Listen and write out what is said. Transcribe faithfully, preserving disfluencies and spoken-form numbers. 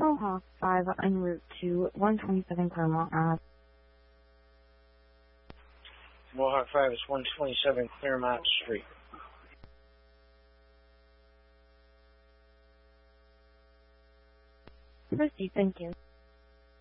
Mohawk five en route to one twenty-seven Claremont Ave. Mohawk five is one twenty-seven Claremont Street. Proceed, thank you.